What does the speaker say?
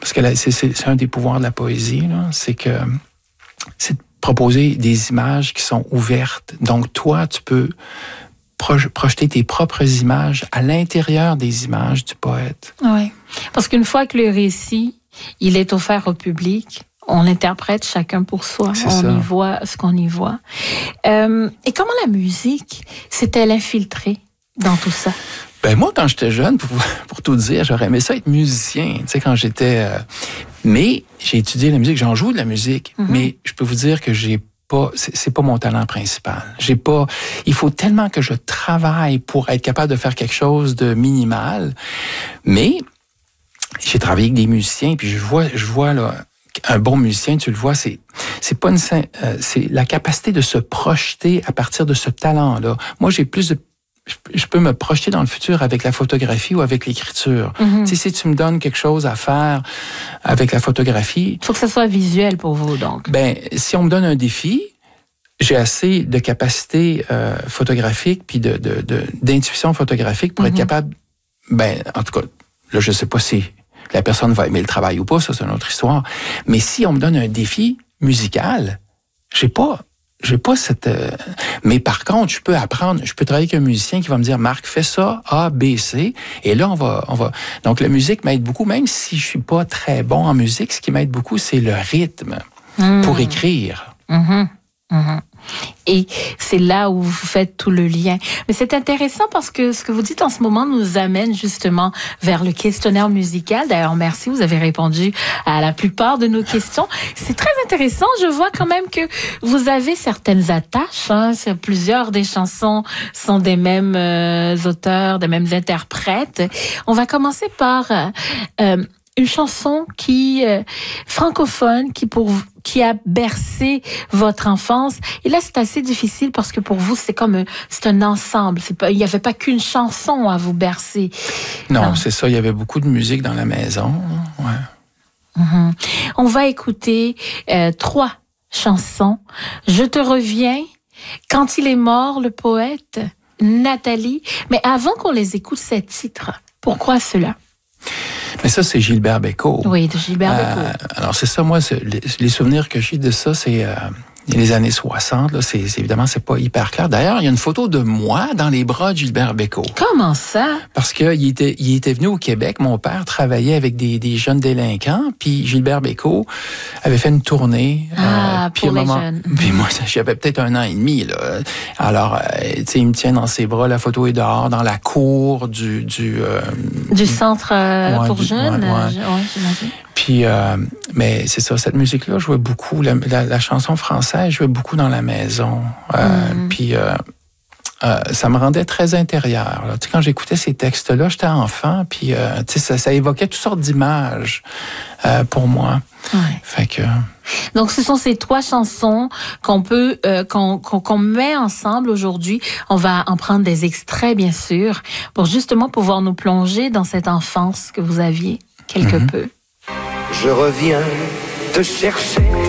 Parce que là, c'est un des pouvoirs de la poésie, là, c'est de proposer des images qui sont ouvertes. Donc, toi, tu peux projeter tes propres images à l'intérieur des images du poète. Oui, parce qu'une fois que le récit, il est offert au public, on l'interprète chacun pour soi. On y voit ce qu'on y voit. Et comment la musique s'est-elle infiltrée dans tout ça? Ben moi, quand j'étais jeune, pour tout dire, j'aurais aimé ça être musicien. Tu sais, quand j'étais... mais j'ai étudié la musique, j'en joue de la musique, mais je peux vous dire que c'est pas mon talent principal. Il faut tellement que je travaille pour être capable de faire quelque chose de minimal. Mais j'ai travaillé avec des musiciens, puis je vois là, un bon musicien, tu le vois, c'est la capacité de se projeter à partir de ce talent-là. Moi, je peux me projeter dans le futur avec la photographie ou avec l'écriture. Tu sais, si tu me donnes quelque chose à faire avec la photographie... Il faut que ça soit visuel pour vous, donc. Ben, si on me donne un défi, j'ai assez de capacité photographique puis d'intuition photographique pour être capable... Ben, en tout cas, là, je sais pas si la personne va aimer le travail ou pas, ça, c'est une autre histoire. Mais si on me donne un défi musical, j'ai pas cette... Mais par contre, je peux travailler avec un musicien qui va me dire, Marc, fais ça, A, B, C, et là, on va... Donc, la musique m'aide beaucoup, même si je suis pas très bon en musique, ce qui m'aide beaucoup, c'est le rythme pour écrire. Et c'est là où vous faites tout le lien. Mais c'est intéressant parce que ce que vous dites en ce moment nous amène justement vers le questionnaire musical. D'ailleurs, merci, vous avez répondu à la plupart de nos questions. C'est très intéressant. Je vois quand même que vous avez certaines attaches. Plusieurs des chansons sont des mêmes auteurs, des mêmes interprètes. On va commencer par... une chanson francophone qui a bercé votre enfance. Et là, c'est assez difficile parce que pour vous, c'est un ensemble. Il n'y avait pas qu'une chanson à vous bercer. Non, c'est ça. Il y avait beaucoup de musique dans la maison. Ouais. On va écouter 3 chansons. Je te reviens, Quand il est mort, le poète, Nathalie. Mais avant qu'on les écoute, ces titres, pourquoi cela? Mais ça, c'est Gilbert Bécaud. Oui, de Gilbert Bécaud. Alors, c'est ça, moi, les souvenirs que j'ai de ça, c'est les années 60. Là, évidemment, c'est pas hyper clair. D'ailleurs, il y a une photo de moi dans les bras de Gilbert Bécaud. Comment ça? Parce qu'il était venu au Québec. Mon père travaillait avec des jeunes délinquants. Puis Gilbert Bécaud avait fait une tournée. Pour les jeunes. Puis moi, j'avais peut-être 1 an et demi. Là. Alors, tu sais, il me tient dans ses bras. La photo est dehors, dans la cour du centre pour jeunes. Ouais. J'imagine. Puis, mais c'est ça, cette musique-là jouait beaucoup. La chanson française jouait beaucoup dans la maison. Puis, ça me rendait très intérieur. Là. Tu sais, quand j'écoutais ces textes-là, j'étais enfant. Puis, tu sais, ça évoquait toutes sortes d'images pour moi. Ouais. Fait que... Donc, ce sont ces 3 chansons qu'on met ensemble aujourd'hui. On va en prendre des extraits, bien sûr, pour justement pouvoir nous plonger dans cette enfance que vous aviez quelque peu. Je reviens te chercher.